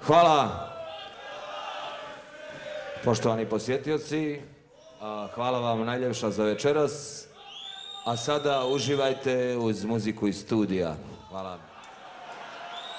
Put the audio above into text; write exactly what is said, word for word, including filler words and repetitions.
Hvala. Poštovani posjetioci, hvala vam najljepša za večeras. A sada uživajte uz muziku iz studija. Hvala.